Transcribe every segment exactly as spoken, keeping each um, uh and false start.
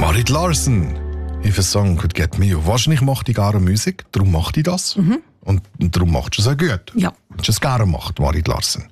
Marit Larsen, if a song could get me. Wahrscheinlich macht die gerne Musik, darum macht die das. Mhm. Und, und darum macht sie es auch gut. Ja. Wenn sie es gerne macht, Marit Larsen.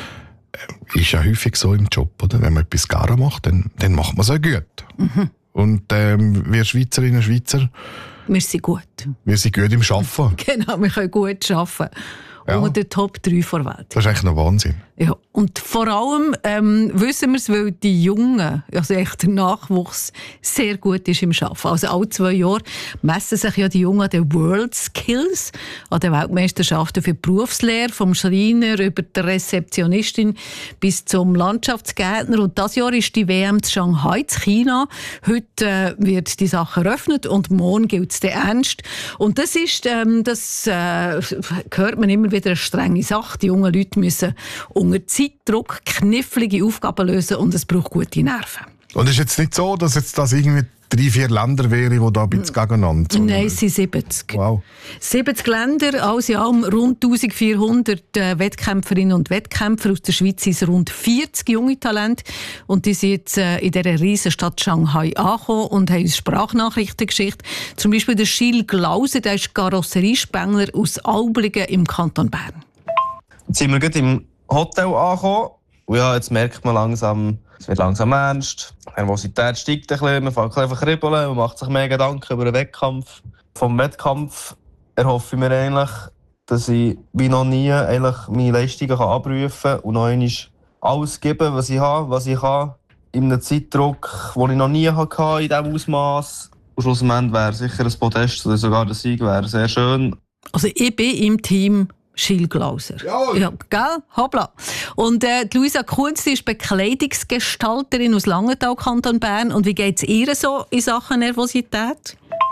Ist ja häufig so im Job, oder? Wenn man etwas gerne macht, dann, dann macht man es auch gut. Mhm. Und ähm, wir Schweizerinnen und Schweizer, wir sind gut. Wir sind gut im Arbeiten. Genau, wir können gut arbeiten. Ja. Unter den Top drei der Welt. Das ist eigentlich noch Wahnsinn. Ja. Und vor allem ähm, wissen wir es, weil die Jungen, also echt der Nachwuchs, sehr gut ist im Arbeiten. Also alle zwei Jahre messen sich ja die Jungen an den World Skills, an den Weltmeisterschaften für die Berufslehre, vom Schreiner über die Rezeptionistin bis zum Landschaftsgärtner. Und dieses Jahr ist die W M in Shanghai, in China. Heute äh, wird die Sache eröffnet und morgen gilt es dann ernst. Und das ist, ähm, das äh, hört man immer wieder, eine strenge Sache. Die jungen Leute müssen unter Zeitdruck knifflige Aufgaben lösen und es braucht gute Nerven. Und es ist jetzt nicht so, dass jetzt das irgendwie drei, vier Länder wären, die da ein bisschen gegeneinander sind? Nein, es sind siebzig. Wow. siebzig Länder, also ja, rund eintausendvierhundert äh, Wettkämpferinnen und Wettkämpfer. Aus der Schweiz sind es rund vierzig junge Talente. Und die sind jetzt äh, in dieser riesen Stadt Shanghai angekommen und haben uns Sprachnachrichten geschickt. Zum Beispiel der Gilles Glauser, der ist Karosseriespengler aus Alblingen im Kanton Bern. Jetzt sind wir gerade im Hotel angekommen. Und ja, jetzt merkt man langsam, es wird langsam ernst. Die Nervosität steigt ein bisschen, man fängt ein bisschen kribbeln, man macht sich mehr Gedanken über den Wettkampf. Vom Wettkampf erhoffe ich mir eigentlich, dass ich wie noch nie eigentlich meine Leistungen abrufen kann und noch einmal alles geben, was ich habe, was ich kann. In einem Zeitdruck, den ich noch nie hatte, in diesem Ausmaß. Und schlussendlich wäre sicher ein Podest oder sogar der Sieg wäre sehr schön. Also ich bin im Team Gilles Glauser. Ja, ja, gell? Hoppla. Und äh, Luisa Kunz ist Bekleidungsgestalterin aus Langenthal, Kanton Bern. Und wie geht es ihr so in Sachen Nervosität?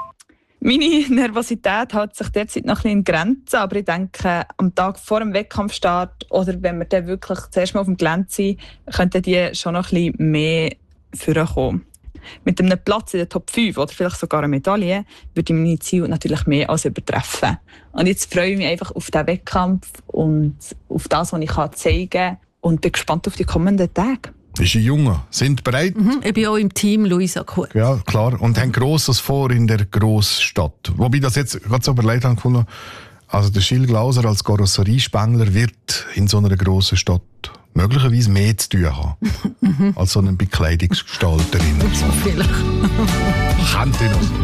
Meine Nervosität hält sich derzeit noch ein bisschen in Grenzen, aber ich denke, am Tag vor dem Wettkampfstart oder wenn wir dann wirklich zuerst mal auf dem Gelände sind, könnten die schon noch ein bisschen mehr vorkommen. Mit einem Platz in der Top fünf oder vielleicht sogar eine Medaille würde ich meine Ziele natürlich mehr als übertreffen. Und jetzt freue ich mich einfach auf diesen Wettkampf und auf das, was ich zeigen kann und bin gespannt auf die kommenden Tage. Ist ein Junge, sind bereit? Mhm, ich bin auch im Team Luisa Kunz. Ja, klar. Und haben Grosses vor in der Grossstadt. Wobei das jetzt gerade so überlegt habe, gefunden, also der Gilles Glauser als Karosseriespengler wird in so einer grossen Stadt möglicherweise mehr zu tun haben als so eine Bekleidungsgestalterin. So vielleicht. Kennt ihr noch?